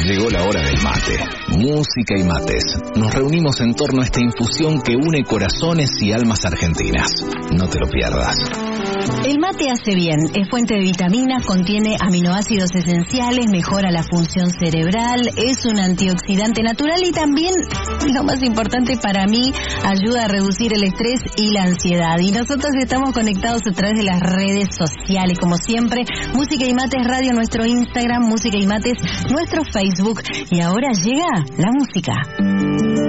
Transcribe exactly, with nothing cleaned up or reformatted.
Llegó la hora del mate. Música y mates. Nos reunimos en torno a esta infusión que une corazones y almas argentinas. No te lo pierdas. El mate hace bien, es fuente de vitaminas, contiene aminoácidos esenciales, mejora la función cerebral, es un antioxidante natural y también, lo más importante para mí, ayuda a reducir el estrés y la ansiedad. Y nosotros estamos conectados a través de las redes sociales, como siempre, Música y Mates Radio, nuestro Instagram, Música y Mates, nuestro Facebook. Y ahora llega la música.